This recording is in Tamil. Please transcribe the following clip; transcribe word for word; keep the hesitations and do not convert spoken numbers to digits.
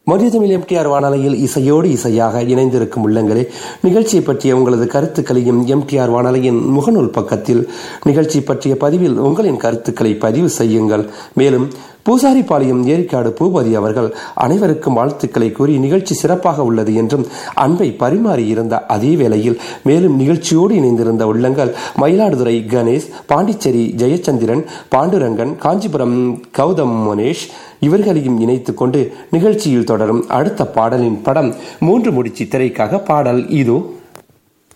மதிய தமிழ் எம்டிஆர் வானொலியில் இசையோடு இசையாக இணைந்திருக்கும் உள்ளங்களே, நிகழ்ச்சியை பற்றிய உங்களது கருத்துக்களையும் எம்டிஆர் வானொலியின் முகநூல் பக்கத்தில் நிகழ்ச்சி பற்றிய பதிவில் உங்களின் கருத்துக்களை பதிவு செய்யுங்கள். மேலும் பூசாரிபாளையம் ஏரிக்காடு பூபதி அவர்கள் அனைவருக்கும் வாழ்த்துக்களை கூறி நிகழ்ச்சி சிறப்பாக உள்ளது என்றும் அன்பை பரிமாறி இருந்த அதே வேளையில் மேலும் நிகழ்ச்சியோடு இணைந்திருந்த உள்ளங்கள் மயிலாடுதுறை கணேஷ், பாண்டிச்சேரி ஜெயச்சந்திரன், பாண்டுரங்கன், காஞ்சிபுரம் கௌதம் மனேஷ் இவர்களையும் இணைத்துக் கொண்டு நிகழ்ச்சியில் தொடரும் அடுத்த பாடலின் படம் மூன்று முடிச்சு திரைக்காக பாடல் இதோ.